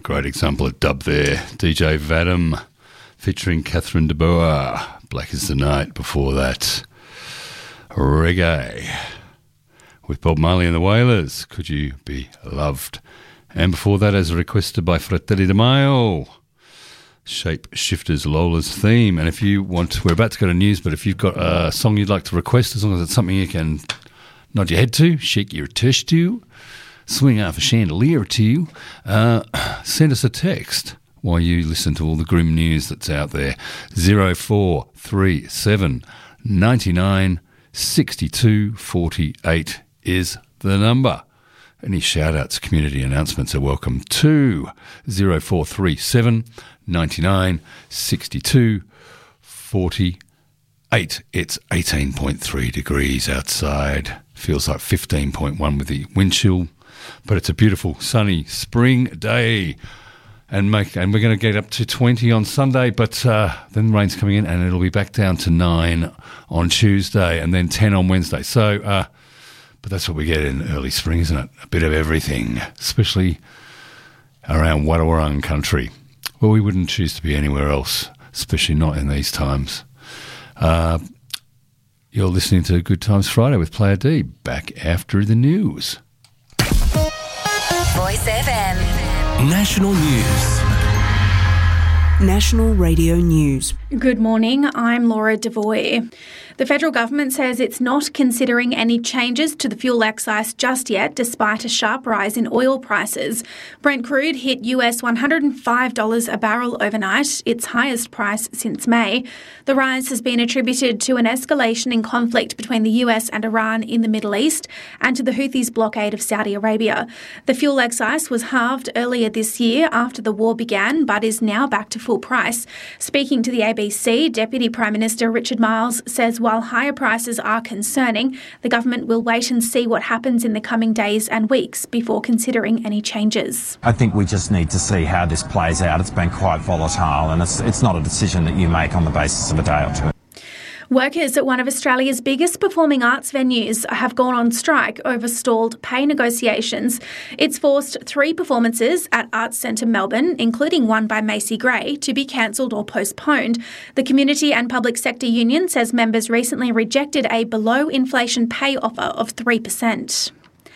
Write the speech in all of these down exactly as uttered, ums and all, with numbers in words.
great example of dub there. D J Vadim featuring Catherine de Boer. Black is the Night. Before that, reggae with Bob Marley and the Wailers. Could You Be Loved? And before that, as requested by Fratelli de Mayo, Shape Shifters Lola's Theme. And if you want, we're about to go to news, but if you've got a song you'd like to request, as long as it's something you can nod your head to, shake your tush to, swing off a chandelier to, uh, send us a text while you listen to all the grim news that's out there. zero four three seven ninety-nine sixty-two forty-eight is the number. Any shout-outs, community announcements are welcome to zero four three seven ninety-nine sixty-two forty-eight. It's eighteen point three degrees outside. Feels like fifteen point one with the wind chill, but it's a beautiful sunny spring day. And make and we're going to get up to twenty on Sunday, but uh, then the rain's coming in and it'll be back down to nine on Tuesday and then ten on Wednesday. So, uh, but that's what we get in early spring, isn't it? A bit of everything, especially around Wadawurrung country. Well, we wouldn't choose to be anywhere else, especially not in these times. Uh, you're listening to Good Times Friday with Player D, back after the news. Voice F M. National News. National Radio News. Good morning, I'm Laura Devoy. The federal government says it's not considering any changes to the fuel excise just yet, despite a sharp rise in oil prices. Brent crude hit U S one hundred five dollars a barrel overnight, its highest price since May. The rise has been attributed to an escalation in conflict between the U S and Iran in the Middle East and to the Houthis' blockade of Saudi Arabia. The fuel excise was halved earlier this year after the war began, but is now back to full price. Speaking to the A B C, Deputy Prime Minister Richard Marles says while higher prices are concerning, the government will wait and see what happens in the coming days and weeks before considering any changes. I think we just need to see how this plays out. It's been quite volatile and it's, it's not a decision that you make on the basis of a day or two. Workers at one of Australia's biggest performing arts venues have gone on strike over stalled pay negotiations. It's forced three performances at Arts Centre Melbourne, including one by Macy Gray, to be cancelled or postponed. The Community and Public Sector Union says members recently rejected a below-inflation pay offer of three percent.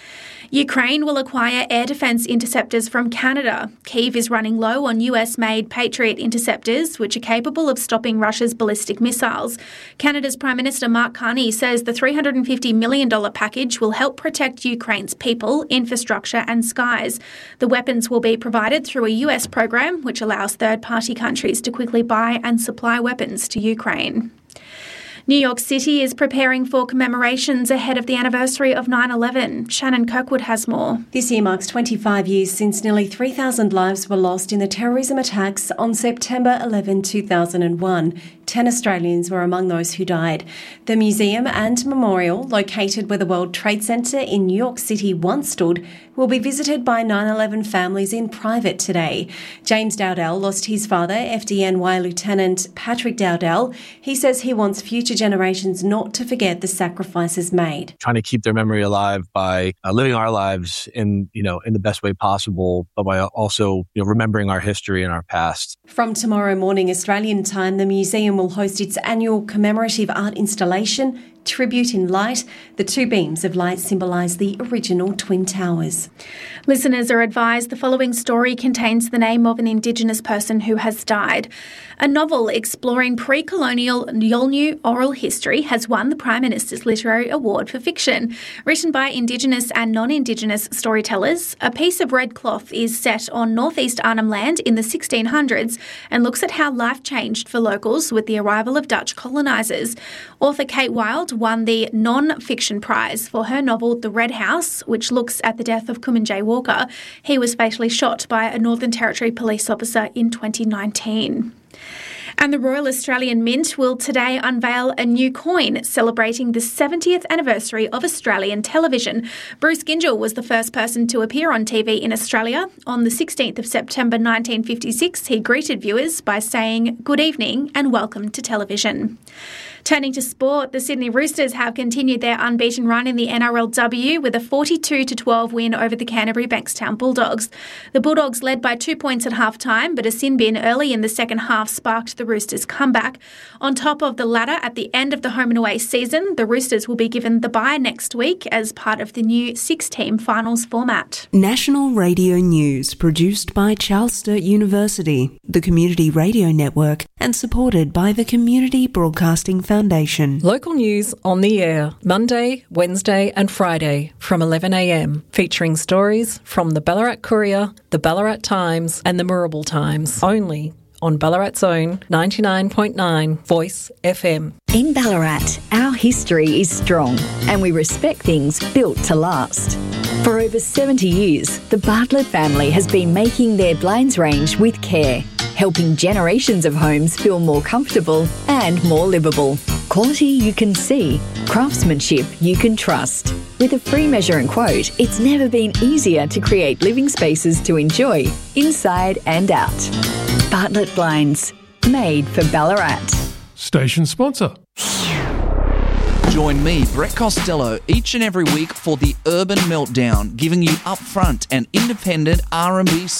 Ukraine will acquire air defence interceptors from Canada. Kyiv is running low on U S-made Patriot interceptors, which are capable of stopping Russia's ballistic missiles. Canada's Prime Minister Mark Carney says the three hundred fifty million dollars package will help protect Ukraine's people, infrastructure and skies. The weapons will be provided through a U S program which allows third-party countries to quickly buy and supply weapons to Ukraine. New York City is preparing for commemorations ahead of the anniversary of nine eleven. Shannon Kirkwood has more. This year marks twenty-five years since nearly three thousand lives were lost in the terrorism attacks on September eleventh, two thousand one. Ten Australians were among those who died. The museum and memorial, located where the World Trade Center in New York City once stood, will be visited by nine eleven families in private today. James Dowdell lost his father, F D N Y Lieutenant Patrick Dowdell. He says he wants future generations not to forget the sacrifices made. Trying to keep their memory alive by uh, living our lives in, you know, in the best way possible, but by also, you know, remembering our history and our past. From tomorrow morning Australian time, the museum will host its annual commemorative art installation, Tribute in Light. The two beams of light symbolise the original Twin Towers. Listeners are advised the following story contains the name of an Indigenous person who has died. A novel exploring pre-colonial Yolngu oral history has won the Prime Minister's Literary Award for Fiction. Written by Indigenous and non-Indigenous storytellers, A Piece of Red Cloth is set on northeast Arnhem Land in the sixteen hundreds and looks at how life changed for locals with the arrival of Dutch colonisers. Author Kate Wilde won the non-fiction prize for her novel The Red House, which looks at the death of Kumanjayi Walker. He was fatally shot by a Northern Territory police officer in twenty nineteen. And the Royal Australian Mint will today unveil a new coin celebrating the seventieth anniversary of Australian television. Bruce Gyngell was the first person to appear on T V in Australia. On the sixteenth of September nineteen fifty-six, he greeted viewers by saying, "Good evening and welcome to television." Turning to sport, the Sydney Roosters have continued their unbeaten run in the N R L W with a forty-two to twelve win over the Canterbury Bankstown Bulldogs. The Bulldogs led by two points at half-time, but a sin bin early in the second half sparked the Roosters' comeback. On top of the ladder at the end of the home and away season, the Roosters will be given the bye next week as part of the new six-team finals format. National Radio News, produced by Charles Sturt University, the Community Radio Network, and supported by the Community Broadcasting Foundation. Local news on the air, Monday, Wednesday and Friday from eleven a m, featuring stories from the Ballarat Courier, the Ballarat Times and the Moorabool Times, only on Ballarat's own ninety-nine point nine Voice F M. In Ballarat, our history is strong and we respect things built to last. For over seventy years, the Bartlett family has been making their blinds range with care, helping generations of homes feel more comfortable and more livable. Quality you can see, craftsmanship you can trust. With a free measure and quote, it's never been easier to create living spaces to enjoy, inside and out. Bartlett Blinds, made for Ballarat. Station sponsor. Join me, Brett Costello, each and every week for the Urban Meltdown, giving you upfront and independent R and B